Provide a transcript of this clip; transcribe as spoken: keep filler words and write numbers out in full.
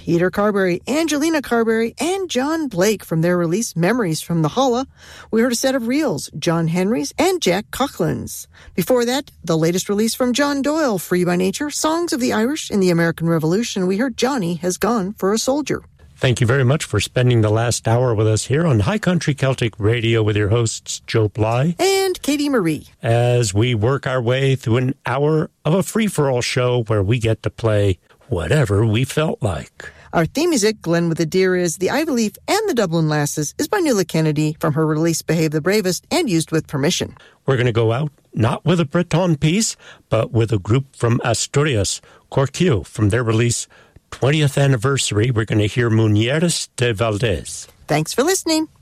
Peter Carberry, Angelina Carberry, and John Blake from their release Memories from the Holla. We heard a set of reels, John Henry's and Jack Coughlin's. Before that, the latest release from John Doyle, Free by Nature, Songs of the Irish in the American Revolution. We heard Johnny Has Gone for a Soldier. Thank you very much for spending the last hour with us here on High Country Celtic Radio with your hosts, Joe Bly and Katie Marie, as we work our way through an hour of a free-for-all show where we get to play whatever we felt like. Our theme music, Glen with the Deer, is The Ivy Leaf and the Dublin Lasses, is by Nuala Kennedy from her release Behave the Bravest and used with permission. We're going to go out not with a Breton piece, but with a group from Asturias, Corquillo, from their release twentieth Anniversary. We're going to hear Muñeres de Valdés. Thanks for listening.